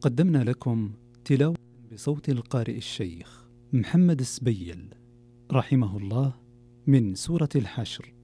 قدمنا لكم تلاوة بصوت القارئ الشيخ محمد السبيل رحمه الله من سورة الحشر.